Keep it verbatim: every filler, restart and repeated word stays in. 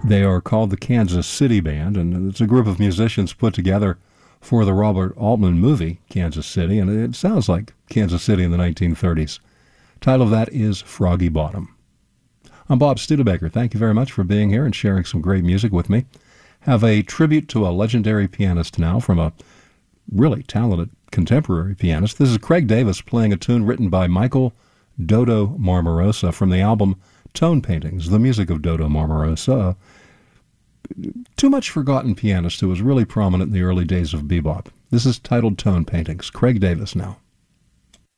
They are called the Kansas City Band, and it's a group of musicians put together for the Robert Altman movie, Kansas City, and it sounds like Kansas City in the nineteen thirties. Title of that is Froggy Bottom. I'm Bob Studebaker. Thank you very much for being here and sharing some great music with me. Have a tribute to a legendary pianist now from a really talented contemporary pianist. This is Craig Davis playing a tune written by Michael Dodo Marmarosa from the album Tone Paintings, the music of Dodo Marmarosa. Too much forgotten pianist who was really prominent in the early days of bebop. This is titled Tone Paintings. Craig Davis now.